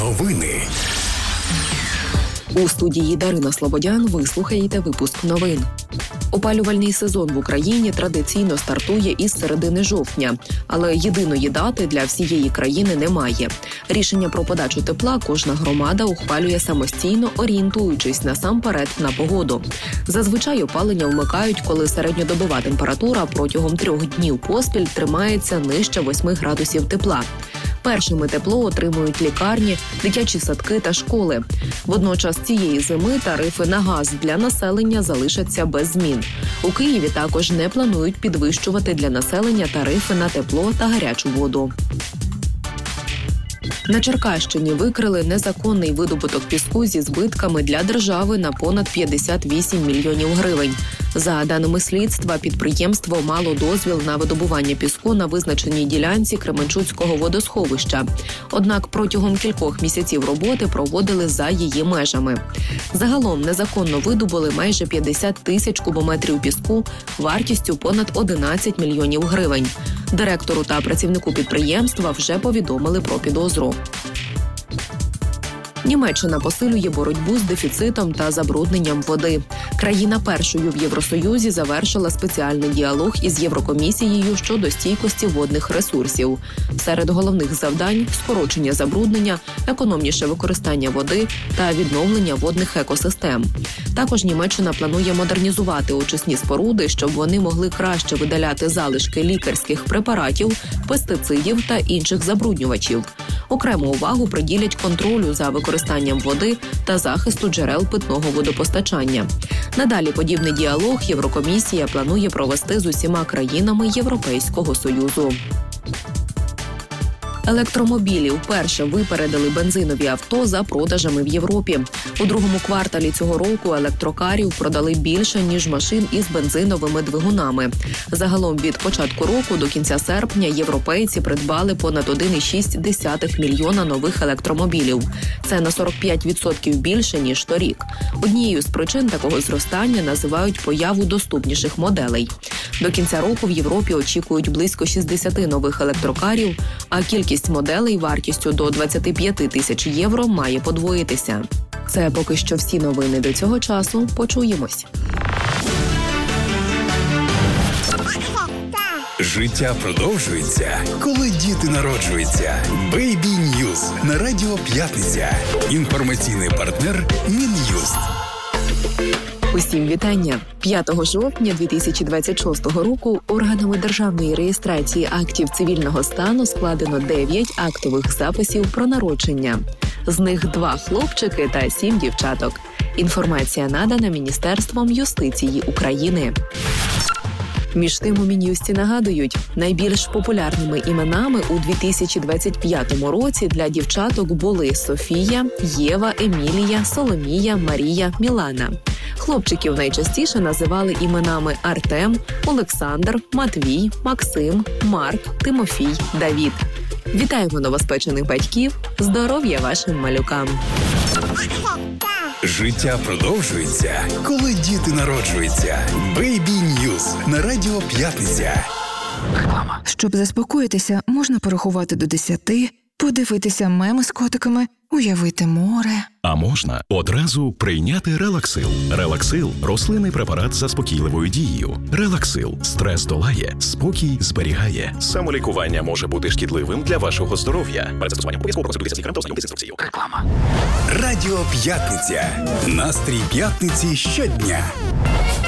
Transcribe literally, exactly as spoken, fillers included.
Новини. У студії Дарина Слободян ви слухаєте випуск новин. Опалювальний сезон в Україні традиційно стартує із середини жовтня, але єдиної дати для всієї країни немає. Рішення про подачу тепла кожна громада ухвалює самостійно, орієнтуючись насамперед на погоду. Зазвичай опалення вмикають, коли середньодобова температура протягом трьох днів поспіль тримається нижче восьми градусів тепла. Першими тепло отримують лікарні, дитячі садки та школи. Водночас цієї зими тарифи на газ для населення залишаться без змін. У Києві також не планують підвищувати для населення тарифи на тепло та гарячу воду. На Черкащині викрили незаконний видобуток піску зі збитками для держави на понад п'ятдесят вісім мільйонів гривень. За даними слідства, підприємство мало дозвіл на видобування піску на визначеній ділянці Кременчуцького водосховища. Однак протягом кількох місяців роботи проводили за її межами. Загалом незаконно видобули майже п'ятдесят тисяч кубометрів піску вартістю понад одинадцять мільйонів гривень. Директору та працівнику підприємства вже повідомили про підозру. Німеччина посилює боротьбу з дефіцитом та забрудненням води. Країна першою в Євросоюзі завершила спеціальний діалог із Єврокомісією щодо стійкості водних ресурсів. Серед головних завдань – скорочення забруднення, економніше використання води та відновлення водних екосистем. Також Німеччина планує модернізувати очисні споруди, щоб вони могли краще видаляти залишки лікарських препаратів, пестицидів та інших забруднювачів. Окрему увагу приділять контролю за використанням води та захисту джерел питного водопостачання. Надалі подібний діалог Єврокомісія планує провести з усіма країнами Європейського Союзу. Електромобілі вперше випередили бензинові авто за продажами в Європі. У другому кварталі цього року електрокарів продали більше, ніж машин із бензиновими двигунами. Загалом від початку року до кінця серпня європейці придбали понад один цілих шість десятих мільйона нових електромобілів. Це на сорок п'ять відсотків більше, ніж торік. Однією з причин такого зростання називають появу доступніших моделей. До кінця року в Європі очікують близько шістдесят нових електрокарів, а кількість моделей вартістю до двадцять п'ять тисяч євро має подвоїтися. Це поки що всі новини до цього часу. Почуємось. Життя продовжується, коли діти народжуються. Бейбі Ньюз на Радіо П'ятниця. Інформаційний партнер Мін'юст. Усім вітання! п'ятого жовтня дві тисячі двадцять шостого року органами державної реєстрації актів цивільного стану складено дев'ять актових записів про народження. З них два хлопчики та сім дівчаток. Інформація надана Міністерством юстиції України. Між тим у Мін'юсті нагадують, найбільш популярними іменами у дві тисячі двадцять п'ятому році для дівчаток були Софія, Єва, Емілія, Соломія, Марія, Мілана. Хлопчиків найчастіше називали іменами Артем, Олександр, Матвій, Максим, Марк, Тимофій, Давід. Вітаємо новоспечених батьків! Здоров'я вашим малюкам! Життя продовжується, коли діти народжуються. Бейбі Ньюз на Радіо П'ятниця. Реклама. Щоб заспокоїтися, можна порахувати до десяти, подивитися меми з котиками, уявити море. А можна одразу прийняти Релаксил. Релаксил – рослинний препарат з заспокійливою дією. Релаксил – стрес долає, спокій зберігає. Самолікування може бути шкідливим для вашого здоров'я. Перед застосуванням обов'язково проконсультуйтеся з лікарем та ознайомтеся з інструкцією. Реклама. Радіо П'ятниця. Настрій п'ятниці щодня.